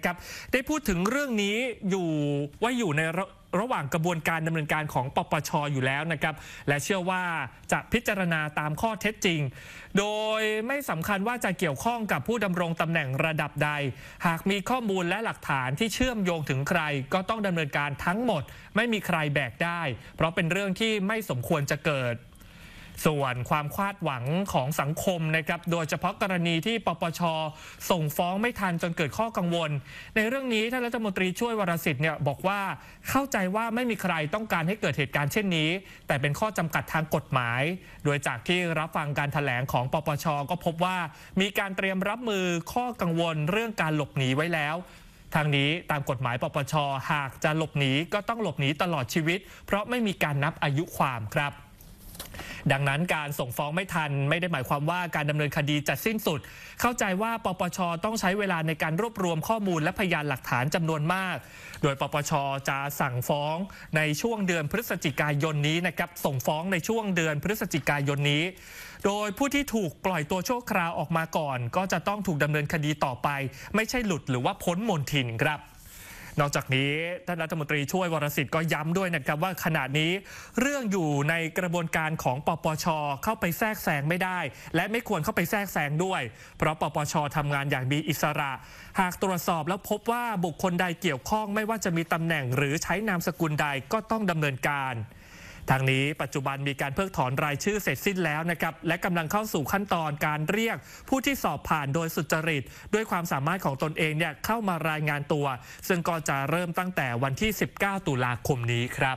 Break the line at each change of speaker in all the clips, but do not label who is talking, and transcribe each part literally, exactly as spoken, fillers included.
นะครับได้พูดถึงเรื่องนี้อยู่ว่าอยู่ในระระหว่างกระบวนการดำเนินการของปปช.อยู่แล้วนะครับและเชื่อว่าจะพิจารณาตามข้อเท็จจริงโดยไม่สำคัญว่าจะเกี่ยวข้องกับผู้ดำรงตำแหน่งระดับใดหากมีข้อมูลและหลักฐานที่เชื่อมโยงถึงใครก็ต้องดำเนินการทั้งหมดไม่มีใครแบกได้เพราะเป็นเรื่องที่ไม่สมควรจะเกิดส่วนความคาดหวังของสังคมนะครับโดยเฉพาะกรณีที่ปปช.ส่งฟ้องไม่ทันจนเกิดข้อกังวลในเรื่องนี้ท่านรัฐมนตรีช่วยวรสิทธิ์เนี่ยบอกว่าเข้าใจว่าไม่มีใครต้องการให้เกิดเหตุการณ์เช่นนี้แต่เป็นข้อจำกัดทางกฎหมายโดยจากที่รับฟังการแถลงของปปช.ก็พบว่ามีการเตรียมรับมือข้อกังวลเรื่องการหลบหนีไว้แล้วทางนี้ตามกฎหมายปปช.หากจะหลบหนีก็ต้องหลบหนีตลอดชีวิตเพราะไม่มีการนับอายุความครับดังนั้นการส่งฟ้องไม่ทันไม่ได้หมายความว่าการดำเนินคดีจะสิ้นสุดเข้าใจว่าปปช.ต้องใช้เวลาในการรวบรวมข้อมูลและพยานหลักฐานจำนวนมากโดยปปช.จะสั่งฟ้องในช่วงเดือนพฤศจิกายนนี้นะครับส่งฟ้องในช่วงเดือนพฤศจิกายนนี้โดยผู้ที่ถูกปล่อยตัวชั่วคราวออกมาก่อนก็จะต้องถูกดำเนินคดีต่อไปไม่ใช่หลุดหรือว่าพ้นมณฑินครับนอกจากนี้ท่านรัฐมนตรีช่วยวรสิทธิ์ก็ย้ำด้วยนะครับว่าขณะนี้เรื่องอยู่ในกระบวนการของปปช.เข้าไปแทรกแซงไม่ได้และไม่ควรเข้าไปแทรกแซงด้วยเพราะปปช.ทำงานอย่างมีอิสระหากตรวจสอบแล้วพบว่าบุคคลใดเกี่ยวข้องไม่ว่าจะมีตำแหน่งหรือใช้นามสกุลใดก็ต้องดำเนินการทางนี้ปัจจุบันมีการเพิกถอนรายชื่อเสร็จสิ้นแล้วนะครับและกำลังเข้าสู่ขั้นตอนการเรียกผู้ที่สอบผ่านโดยสุจริตด้วยความสามารถของตนเองเนี่ยเข้ามารายงานตัวซึ่งก็จะเริ่มตั้งแต่วันที่สิบเก้าตุลาคมนี้ครับ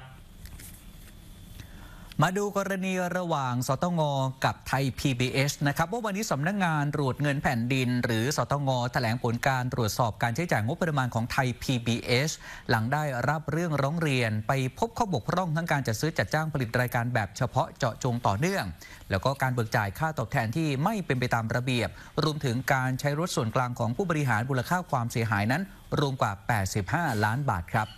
มาดูกรณีระหว่างสตง.กับไทย พี บี เอส นะครับว่าวันนี้สำนักงานตรวจเงินแผ่นดินหรือสตง.แถลงผลการตรวจสอบการใช้จ่ายงบประมาณของไทย พี บี เอส หลังได้รับเรื่องร้องเรียนไปพบข้อบกพร่องทั้งการจัดซื้อจัดจ้างผลิตรายการแบบเฉพาะเจาะจงต่อเนื่องแล้วก็การเบิกจ่ายค่าตอบแทนที่ไม่เป็นไปตามระเบียบรวมถึงการใช้รถส่วนกลางของผู้บริหารมูลค่าความเสียหายนั้นรวมกว่าแปดสิบห้าล้านบาทครับ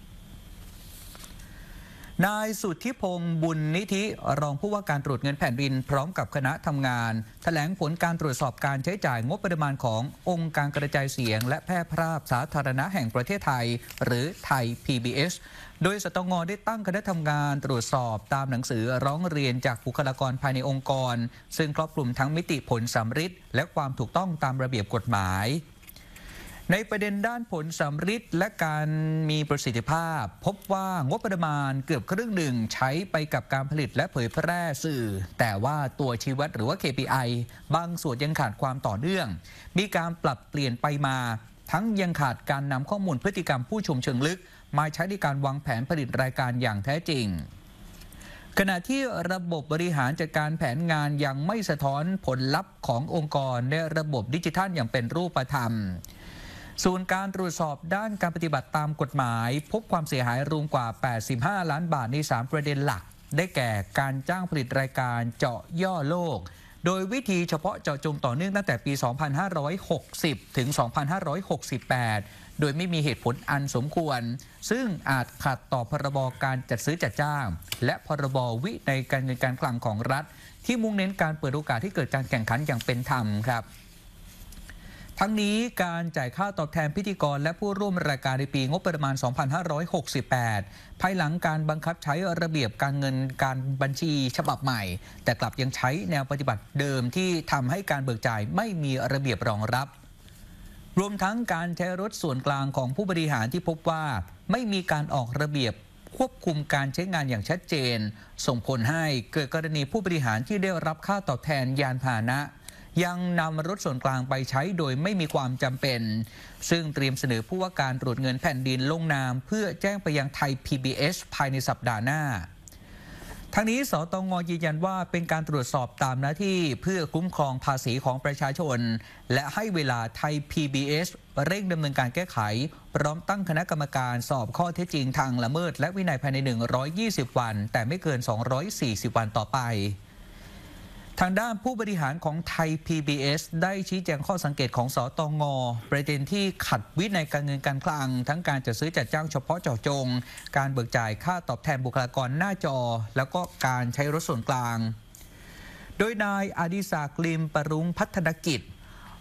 นายสุทธิพงษ์บุญนิธิรองผู้ว่าการตรวจเงินแผ่นดินพร้อมกับคณะทำงานแถลงผลการตรวจสอบการใช้จ่ายงบประมาณขององค์การกระจายเสียงและแพร่ภาพสาธารณะแห่งประเทศไทยหรือไทย พี บี เอส โดยสตง.ได้ตั้งคณะทำงานตรวจสอบตามหนังสือร้องเรียนจากบุคลากรภายในองค์กรซึ่งครอบคลุมทั้งมิติผลสำริดและความถูกต้องตามระเบียบกฎหมายในประเด็นด้านผลสำริดและการมีประสิทธิภาพพบว่างบประมาณเกือบครึ่งหนึ่งใช้ไปกับการผลิตและเผยแพร่สื่อแต่ว่าตัวชี้วัดหรือว่า เค พี ไอ บางส่วนยังขาดความต่อเนื่องมีการปรับเปลี่ยนไปมาทั้งยังขาดการนำข้อมูลพฤติกรรมผู้ชมเชิงลึกมาใช้ในการวางแผนผลิตรายการอย่างแท้จริงขณะที่ระบบบริหารจัดการแผนงานยังไม่สะท้อนผลลัพธ์ขององค์กรในระบบดิจิทัลอย่างเป็นรูปธรรมส่วนการตรวจสอบด้านการปฏิบัติตามกฎหมายพบความเสียหายรวมกว่าแปดสิบห้าล้านบาทในสามประเด็นหลักได้แก่การจ้างผลิตรายการเจาะย่อโลกโดยวิธีเฉพาะเจาะจงต่อเนื่องตั้งแต่ปี สองพันห้าร้อยหกสิบ ถึง สองพันห้าร้อยหกสิบแปด โดยไม่มีเหตุผลอันสมควรซึ่งอาจขัดต่อพรบการจัดซื้อจัดจ้างและพรบวินัยการเงินการคลังของรัฐที่มุ่งเน้นการเปิดโอกาสให้เกิดการแข่งขันอย่างเป็นธรรมครับทั้งนี้การจ่ายค่าตอบแทนพิธีกรและผู้ร่วมรายการในปีงบประมาณ สองพันห้าร้อยหกสิบแปด ภายหลังการบังคับใช้ระเบียบการเงินการบัญชีฉบับใหม่แต่กลับยังใช้แนวปฏิบัติเดิมที่ทำให้การเบิกจ่ายไม่มีระเบียบรองรับรวมทั้งการใช้รถส่วนกลางของผู้บริหารที่พบว่าไม่มีการออกระเบียบควบคุมการใช้งานอย่างชัดเจนส่งผลให้เกิดกรณีผู้บริหารที่ได้รับค่าตอบแทนยานพาหนะยังนำรถส่วนกลางไปใช้โดยไม่มีความจำเป็นซึ่งเตรียมเสนอผู้ว่าการตรวจเงินแผ่นดินลงนามเพื่อแจ้งไปยังไทย พี บี เอส ภายในสัปดาห์หน้าทั้งนี้สตง.ยืนยันว่าเป็นการตรวจสอบตามหน้าที่เพื่อคุ้มครองภาษีของประชาชนและให้เวลาไทย พี บี เอส เร่งดำเนินการแก้ไขพร้อมตั้งคณะกรรมการสอบข้อเท็จจริงทางละเมิดและวินัยภายในหนึ่งร้อยยี่สิบวันแต่ไม่เกินสองร้อยสี่สิบวันต่อไปทางด้านผู้บริหารของไทย พี บี เอส ได้ชี้แจงข้อสังเกตของสตง.ประเด็นที่ขัดวินัยการเงินการคลังทั้งการจัดซื้อจัดจ้างเฉพาะเจาะจงการเบิกจ่ายค่าตอบแทนบุคลากรหน้าจอแล้วก็การใช้รถส่วนกลางโดยนายอดิศักดิ์ ลิมปรุงพัฒนกิจ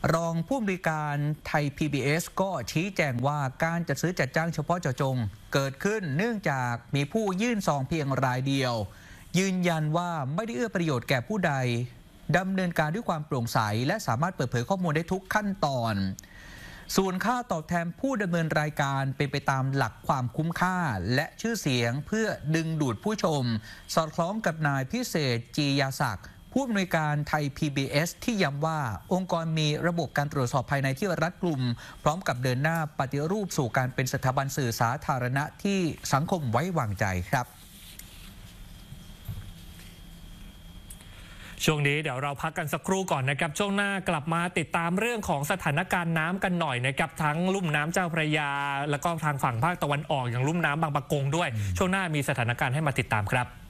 รองผู้อำนวยการไทย พี บี เอส ก็ชี้แจงว่าการจัดซื้อจัดจ้างเฉพาะเจาะจงเกิดขึ้นเนื่องจากมีผู้ยื่นซองเพียงรายเดียวยืนยันว่าไม่ได้เอื้อประโยชน์แก่ผู้ใดดำเนินการด้วยความโปร่งใสและสามารถเปิดเผยข้อมูลได้ทุกขั้นตอนส่วนค่าตอบแทนผู้ดำเนินรายการเป็นไปตามหลักความคุ้มค่าและชื่อเสียงเพื่อดึงดูดผู้ชมสอดคล้องกับนายพิเศษจียาศักดิ์ผู้อำนวยการไทย พี บี เอส ที่ย้ำว่าองค์กรมีระบบการตรวจสอบภายในที่รัดกุมพร้อมกับเดินหน้าปฏิรูปสู่การเป็นสถาบันสื่อสาธารณะที่สังคมไว้วางใจครับ
ช่วงนี้เดี๋ยวเราพักกันสักครู่ก่อนนะครับช่วงหน้ากลับมาติดตามเรื่องของสถานการณ์น้ำกันหน่อยนะครับทั้งลุ่มน้ำเจ้าพระยาแล้วก็ทางฝั่งภาคตะวันออกอย่างลุ่มน้ำบางปะกงด้วยช่วงหน้ามีสถานการณ์ให้มาติดตามครับ